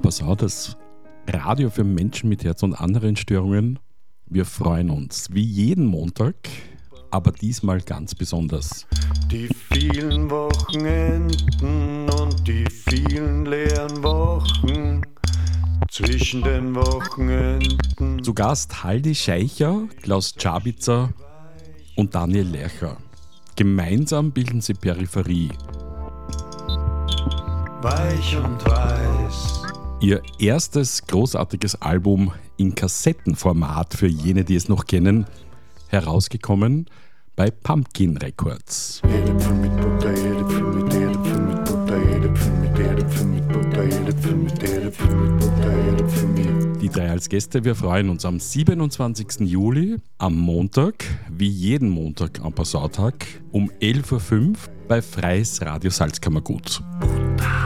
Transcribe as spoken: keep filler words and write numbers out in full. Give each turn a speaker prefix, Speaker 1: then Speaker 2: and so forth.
Speaker 1: Passau, das Radio für Menschen mit Herz- und anderen Störungen. Wir freuen uns wie jeden Montag, aber diesmal ganz besonders.
Speaker 2: Die vielen Wochenenden und die vielen leeren Wochen zwischen den Wochenenden.
Speaker 1: Zu Gast Haldi Scheicher, Klaus Czabitzer und Daniel Lercher. Gemeinsam bilden sie Peripherie.
Speaker 2: Weich und weiß.
Speaker 1: Ihr erstes großartiges Album in Kassettenformat für jene, die es noch kennen, herausgekommen bei Pumpkin Records.
Speaker 2: Jede Pfund mit Butter, jede Pfund mit, jede Pfund mit Butter, jede Pfund mit, jede Pfund mit Butter, jede Pfund mit, jede Pfund mit Butter, jede Pfund mit.
Speaker 1: Die drei als Gäste, wir freuen uns am siebenundzwanzigsten Juli, am Montag, wie jeden Montag am Passautag, um elf Uhr fünf bei Freies Radio Salzkammergut.